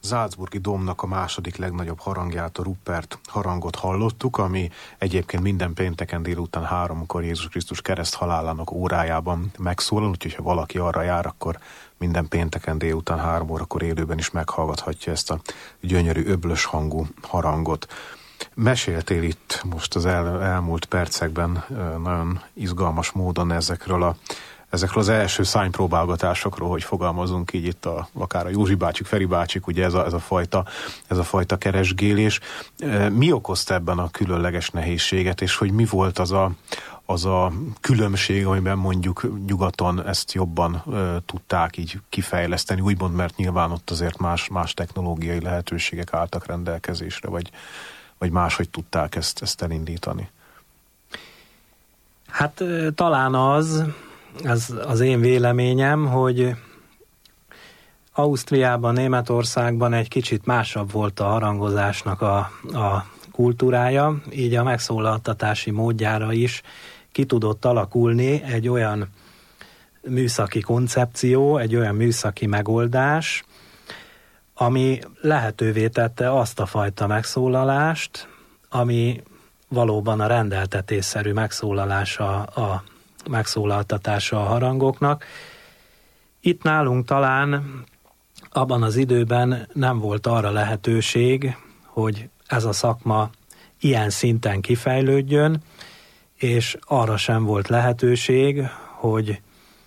Salzburgi dómnak a második legnagyobb harangját, a Ruppert harangot hallottuk, ami egyébként minden pénteken délután 3-kor Jézus Krisztus kereszthalálának órájában megszólal, úgyhogy ha valaki arra jár, akkor minden pénteken délután 3 órakor élőben is meghallgathatja ezt a gyönyörű öblös hangú harangot. Meséltél itt most az elmúlt percekben nagyon izgalmas módon ezekről az első szánypróbálgatásokról, hogy fogalmazunk így itt akár a Józsi bácsik, Feri bácsik, ugye ez a fajta keresgélés. Mi okozta ebben a különleges nehézséget, és hogy mi volt az a különbség, amiben mondjuk nyugaton ezt jobban tudták így kifejleszteni, úgymond, mert nyilván ott azért más technológiai lehetőségek álltak rendelkezésre, vagy máshogy tudták ezt elindítani? Hát talán ez az én véleményem, hogy Ausztriában, Németországban egy kicsit másabb volt a harangozásnak a kultúrája, így a megszólaltatási módjára is ki tudott alakulni egy olyan műszaki koncepció, egy olyan műszaki megoldás, ami lehetővé tette azt a fajta megszólalást, ami valóban a rendeltetésszerű megszólaltatása a harangoknak. Itt nálunk talán abban az időben nem volt arra lehetőség, hogy ez a szakma ilyen szinten kifejlődjön, és arra sem volt lehetőség, hogy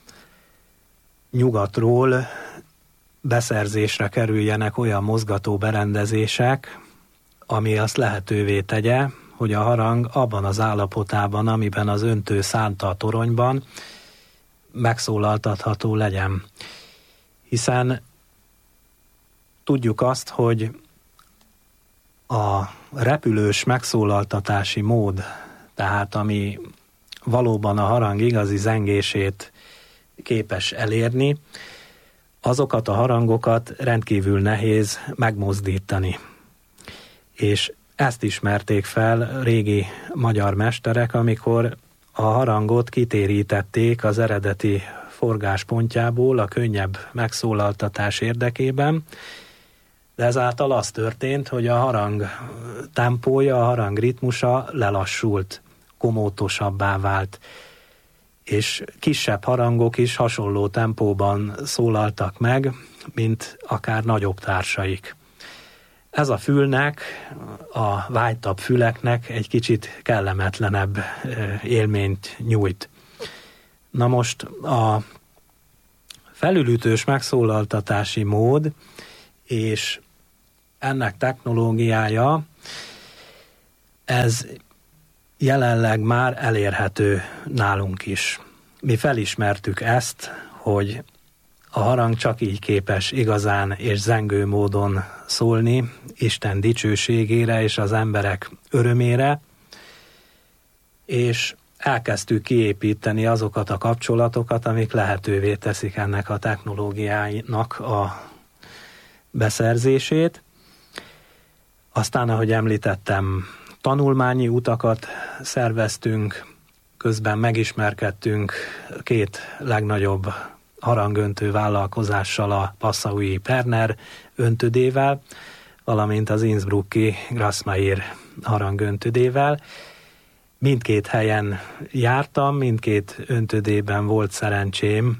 nyugatról beszerzésre kerüljenek olyan mozgató berendezések, ami azt lehetővé tegye, hogy a harang abban az állapotában, amiben az öntő szánta a toronyban, megszólaltatható legyen. Hiszen tudjuk azt, hogy a repülős megszólaltatási mód, tehát ami valóban a harang igazi zengését képes elérni, azokat a harangokat rendkívül nehéz megmozdítani. És ezt ismerték fel régi magyar mesterek, amikor a harangot kitérítették az eredeti forgáspontjából a könnyebb megszólaltatás érdekében, de ezáltal az történt, hogy a harang tempója, a harang ritmusa lelassult, komótosabbá vált, és kisebb harangok is hasonló tempóban szólaltak meg, mint akár nagyobb társaik. Ez a fülnek, a vágytabb füleknek egy kicsit kellemetlenebb élményt nyújt. Na most a felülütős megszólaltatási mód és ennek technológiája, ez jelenleg már elérhető nálunk is. Mi felismertük ezt, hogy a harang csak így képes igazán és zengő módon szólni Isten dicsőségére és az emberek örömére, és elkezdtük kiépíteni azokat a kapcsolatokat, amik lehetővé teszik ennek a technológiának a beszerzését. Aztán, ahogy említettem, tanulmányi utakat szerveztünk, közben megismerkedtünk két legnagyobb harangöntő vállalkozással, a Passaui Perner öntődével, valamint az innsbrucki Grasmair harangöntődével. Mindkét helyen jártam, mindkét öntődében volt szerencsém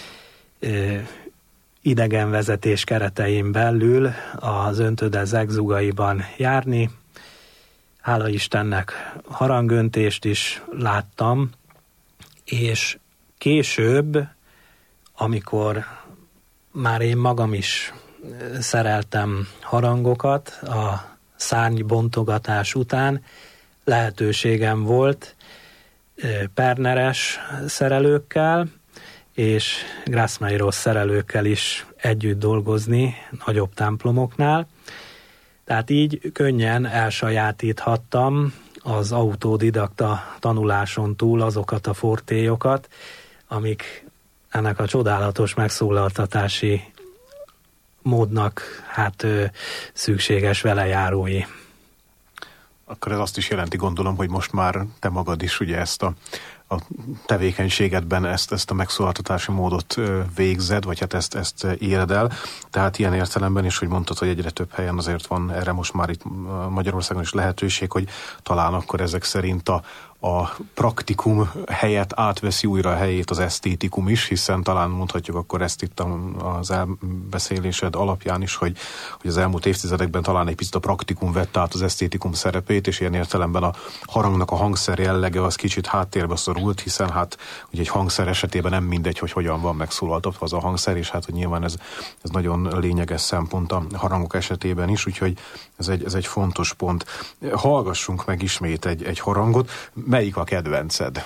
idegenvezetés keretein belül az öntöde zegzugaiban járni. Hála Istennek harangöntést is láttam, és később, amikor már én magam is szereltem harangokat a szárnybontogatás után, lehetőségem volt Perneres szerelőkkel és Grasmairos szerelőkkel is együtt dolgozni nagyobb templomoknál. Tehát így könnyen elsajátíthattam az autodidakta tanuláson túl azokat a fortélyokat, amik ennek a csodálatos megszólaltatási módnak szükséges velejárói. Akkor ez azt is jelenti, gondolom, hogy most már te magad is ugye ezt a tevékenységedben ezt a megszólaltatási módot végzed, vagy hát ezt éred el. Tehát ilyen értelemben is, hogy mondtad, hogy egyre több helyen azért van erre most már itt Magyarországon is lehetőség, hogy talán akkor ezek szerint a praktikum helyett átveszi újra a helyét az esztétikum is, hiszen talán mondhatjuk akkor ezt itt az elbeszélésed alapján is, hogy az elmúlt évtizedekben talán egy picit a praktikum vett át az esztétikum szerepét, és ilyen értelemben a harangnak a hangszer jellege az kicsit háttérbe szorult, hiszen hát ugye egy hangszer esetében nem mindegy, hogy hogyan van megszólaltatva az a hangszer, és hát hogy nyilván ez nagyon lényeges szempont a harangok esetében is, úgyhogy ez egy fontos pont. Hallgassunk meg ismét egy harangot. Melyik a kedvenced?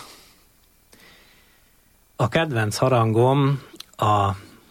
A kedvenc harangom a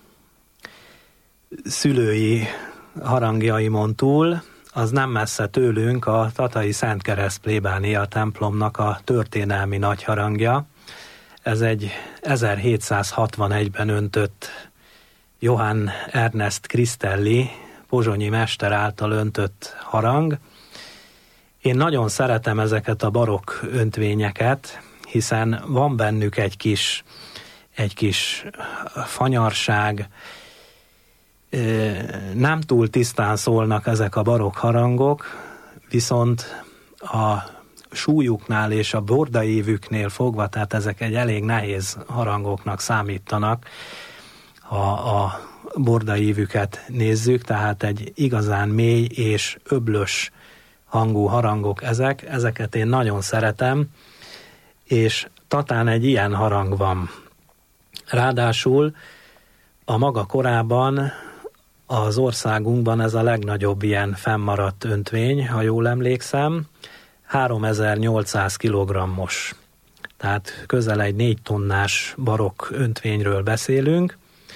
szülői harangjaimon túl, az nem messze tőlünk a tatai Szent Kereszt plébánia templomnak a történelmi nagyharangja. Ez egy 1761-ben öntött Johann Ernest Christelli pozsonyi mester által öntött harang. Én nagyon szeretem ezeket a barokk öntvényeket, hiszen van bennük egy kis fanyarság, nem túl tisztán szólnak ezek a barokk harangok, viszont a súlyuknál és a bordaívüknél fogva, tehát ezek egy elég nehéz harangoknak számítanak, ha a bordaívüket nézzük, tehát egy igazán mély és öblös hangú harangok ezeket én nagyon szeretem, és Tatán egy ilyen harang van. Ráadásul a maga korában az országunkban ez a legnagyobb ilyen fennmaradt öntvény, ha jól emlékszem, 3800 kg-os. Tehát közel egy 4 tonnás barokk öntvényről beszélünk.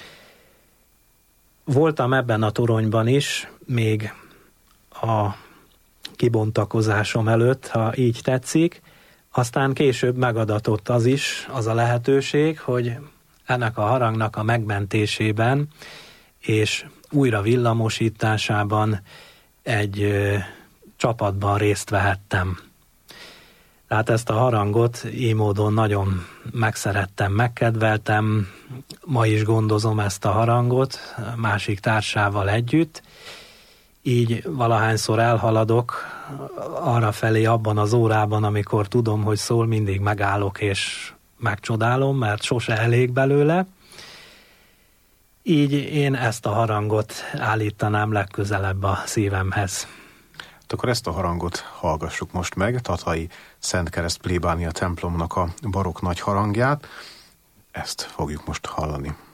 Voltam ebben a toronyban is, még a kibontakozásom előtt, ha így tetszik. Aztán később megadatott az a lehetőség, hogy ennek a harangnak a megmentésében és újra villamosításában egy csapatban részt vehettem. Tehát ezt a harangot így módon nagyon megszerettem, megkedveltem, ma is gondozom ezt a harangot másik társával együtt, így valahányszor elhaladok arra felé abban az órában, amikor tudom, hogy szól, mindig megállok és megcsodálom, mert sose elég belőle. Így én ezt a harangot állítanám legközelebb a szívemhez. Akkor ezt a harangot hallgassuk most meg, Tatai Szent Kereszt plébánia templomnak a barokk nagy harangját. Ezt fogjuk most hallani.